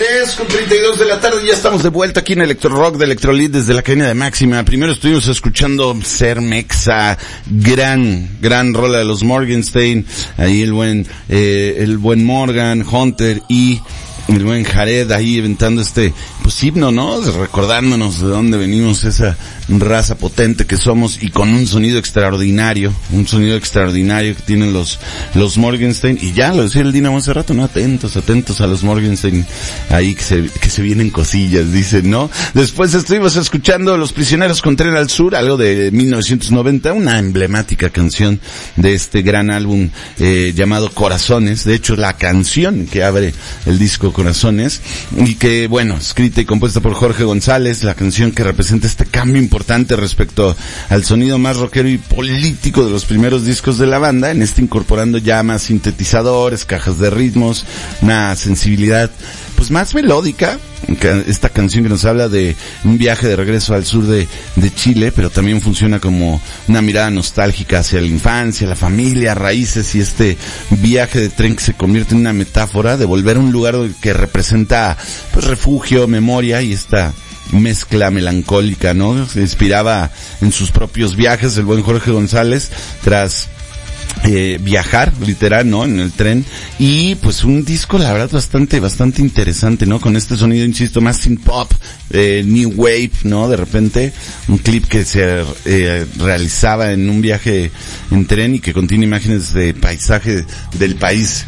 3:32 de la tarde, ya estamos de vuelta aquí en Electro Rock de Electrolit desde la cadena de Máxima. Primero estuvimos escuchando Ser Mexa, gran rola de los Morgenstein, ahí el buen Morgan, Hunter y el buen Jared ahí inventando pues himno, ¿no? Recordándonos de dónde venimos, esa raza potente que somos y con un sonido extraordinario que tienen los Morgenstein. Y ya lo decía el Dinamo hace rato, ¿no? Atentos a los Morgenstein ahí que se vienen cosillas, dicen, ¿no? Después estuvimos escuchando Los Prisioneros con Tren al Sur, algo de 1990, una emblemática canción de este gran álbum llamado Corazones. De hecho, la canción que abre el disco Corazones, y que, bueno, escrita y compuesta por Jorge González, la canción que representa este cambio importante respecto al sonido más rockero y político de los primeros discos de la banda, en incorporando ya más sintetizadores, cajas de ritmos, una sensibilidad pues más melódica. Esta canción que nos habla de un viaje de regreso al sur de Chile, pero también funciona como una mirada nostálgica hacia la infancia, la familia, raíces, y este viaje de tren que se convierte en una metáfora de volver a un lugar que representa pues refugio, memoria, y esta mezcla melancólica, ¿no? Se inspiraba en sus propios viajes el buen Jorge González tras viajar, literal, ¿no? En el tren. Y pues un disco, la verdad, bastante interesante, ¿no? Con este sonido, insisto, más synth pop, new wave, ¿no? De repente, un clip que se realizaba en un viaje en tren y que contiene imágenes de paisaje del país,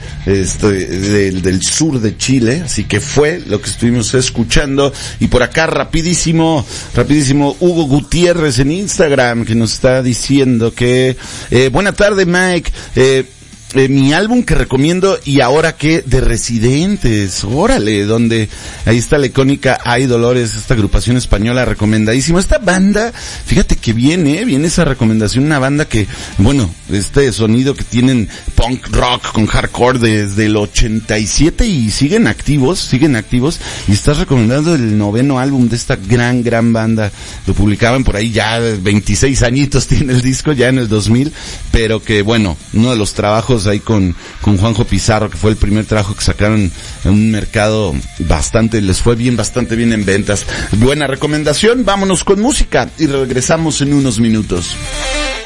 del sur de Chile. Así que fue lo que estuvimos escuchando. Y por acá, rapidísimo, Hugo Gutiérrez en Instagram, que nos está diciendo que, buena tarde, Mike, mi álbum que recomiendo, y ahora que de Residentes, órale, donde ahí está la icónica Hay Dolores, esta agrupación española, recomendadísimo. Esta banda, fíjate que viene esa recomendación, una banda que, bueno, este sonido que tienen punk rock con hardcore desde el 87 y siguen activos, y estás recomendando el 9º álbum de esta gran banda. Lo publicaban por ahí ya 26 añitos tiene el disco, ya en el 2000, pero que, bueno, uno de los trabajos ahí con Juanjo Pizarro, que fue el primer trabajo que sacaron en un mercado les fue bastante bien en ventas. Buena recomendación, vámonos con música y regresamos en unos minutos.